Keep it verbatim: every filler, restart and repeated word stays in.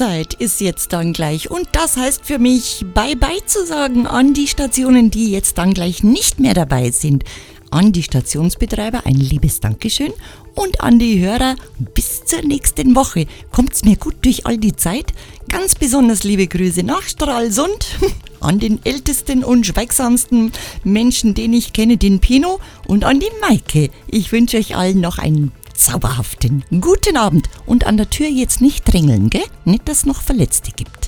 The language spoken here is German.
Schlusszeit ist jetzt dann gleich und das heißt für mich Bye-bye zu sagen an die Stationen, die jetzt dann gleich nicht mehr dabei sind. An die Stationsbetreiber ein liebes Dankeschön und an die Hörer bis zur nächsten Woche. Kommt's mir gut durch all die Zeit. Ganz besonders liebe Grüße nach Stralsund an den ältesten und schweigsamsten Menschen, den ich kenne, den Pino, und an die Maike. Ich wünsche euch allen noch einen zauberhaften guten Abend und an der Tür jetzt nicht drängeln, gell? Nicht, dass es noch Verletzte gibt.